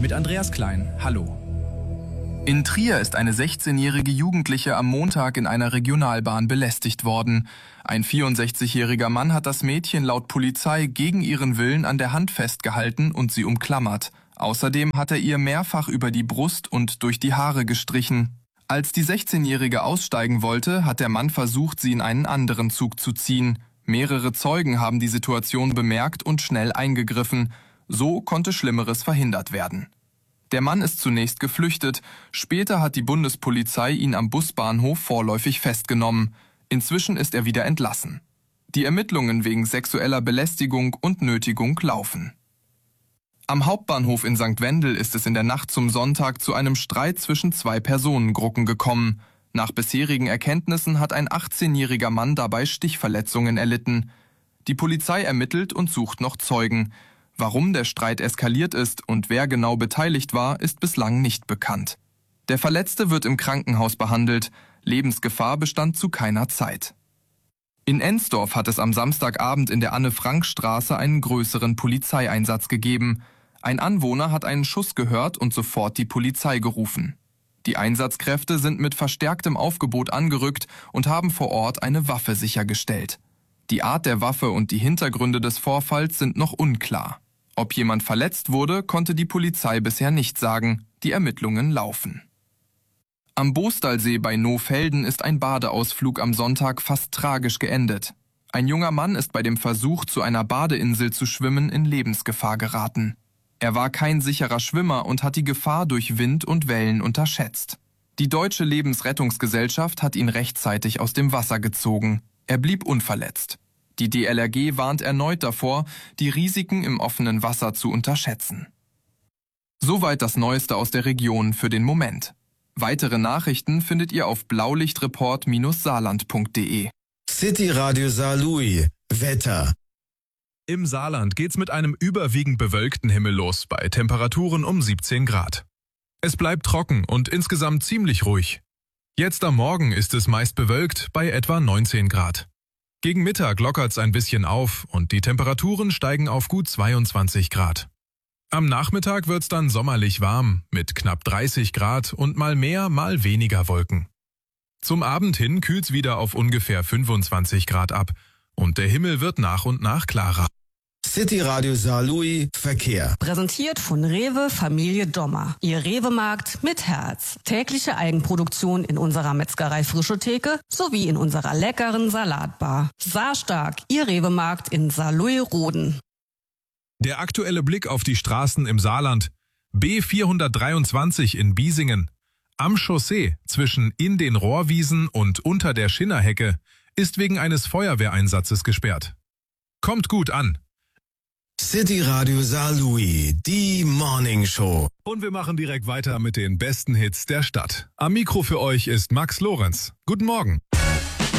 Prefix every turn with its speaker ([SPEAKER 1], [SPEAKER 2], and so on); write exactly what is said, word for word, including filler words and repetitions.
[SPEAKER 1] mit Andreas Klein. Hallo.
[SPEAKER 2] In Trier ist eine sechzehnjährige Jugendliche am Montag in einer Regionalbahn belästigt worden. Ein vierundsechzigjähriger Mann hat das Mädchen laut Polizei gegen ihren Willen an der Hand festgehalten und sie umklammert. Außerdem hat er ihr mehrfach über die Brust und durch die Haare gestrichen. Als die sechzehnjährige aussteigen wollte, hat der Mann versucht, sie in einen anderen Zug zu ziehen. Mehrere Zeugen haben die Situation bemerkt und schnell eingegriffen. So konnte Schlimmeres verhindert werden. Der Mann ist zunächst geflüchtet, später hat die Bundespolizei ihn am Busbahnhof vorläufig festgenommen. Inzwischen ist er wieder entlassen. Die Ermittlungen wegen sexueller Belästigung und Nötigung laufen. Am Hauptbahnhof in Sankt Wendel ist es in der Nacht zum Sonntag zu einem Streit zwischen zwei Personengruppen gekommen. Nach bisherigen Erkenntnissen hat ein achtzehnjähriger Mann dabei Stichverletzungen erlitten. Die Polizei ermittelt und sucht noch Zeugen. Warum der Streit eskaliert ist und wer genau beteiligt war, ist bislang nicht bekannt. Der Verletzte wird im Krankenhaus behandelt. Lebensgefahr bestand zu keiner Zeit. In Ensdorf hat es am Samstagabend in der Anne-Frank-Straße einen größeren Polizeieinsatz gegeben. Ein Anwohner hat einen Schuss gehört und sofort die Polizei gerufen. Die Einsatzkräfte sind mit verstärktem Aufgebot angerückt und haben vor Ort eine Waffe sichergestellt. Die Art der Waffe und die Hintergründe des Vorfalls sind noch unklar. Ob jemand verletzt wurde, konnte die Polizei bisher nicht sagen. Die Ermittlungen laufen. Am Boostalsee bei Nohfelden ist ein Badeausflug am Sonntag fast tragisch geendet. Ein junger Mann ist bei dem Versuch, zu einer Badeinsel zu schwimmen, in Lebensgefahr geraten. Er war kein sicherer Schwimmer und hat die Gefahr durch Wind und Wellen unterschätzt. Die Deutsche Lebensrettungsgesellschaft hat ihn rechtzeitig aus dem Wasser gezogen. Er blieb unverletzt. Die D L R G warnt erneut davor, die Risiken im offenen Wasser zu unterschätzen. Soweit das Neueste aus der Region für den Moment. Weitere Nachrichten findet ihr auf blaulichtreport Bindestrich saarland Punkt de.
[SPEAKER 3] City Radio Saarlouis. Wetter.
[SPEAKER 4] Im Saarland geht's mit einem überwiegend bewölkten Himmel los, bei Temperaturen um siebzehn Grad. Es bleibt trocken und insgesamt ziemlich ruhig. Jetzt am Morgen ist es meist bewölkt bei etwa neunzehn Grad. Gegen Mittag lockert's ein bisschen auf und die Temperaturen steigen auf gut zweiundzwanzig Grad. Am Nachmittag wird's dann sommerlich warm mit knapp dreißig Grad und mal mehr, mal weniger Wolken. Zum Abend hin kühlt's wieder auf ungefähr fünfundzwanzig Grad ab und der Himmel wird nach und nach klarer.
[SPEAKER 3] City Radio Saarlouis Verkehr.
[SPEAKER 5] Präsentiert von Rewe Familie Dommer. Ihr Rewe-Markt mit Herz. Tägliche Eigenproduktion in unserer Metzgerei Frische Theke sowie in unserer leckeren Salatbar. Saarstark, Ihr Rewe-Markt in Saarlouis-Roden.
[SPEAKER 4] Der aktuelle Blick auf die Straßen im Saarland. B vierhundertdreiundzwanzig in Biesingen. Am Chaussee zwischen in den Rohrwiesen und unter der Schinnerhecke ist wegen eines Feuerwehreinsatzes gesperrt. Kommt gut an.
[SPEAKER 3] City Radio Saarlouis, die Morning Show.
[SPEAKER 4] Und wir machen direkt weiter mit den besten Hits der Stadt. Am Mikro für euch ist Max Lorenz. Guten Morgen.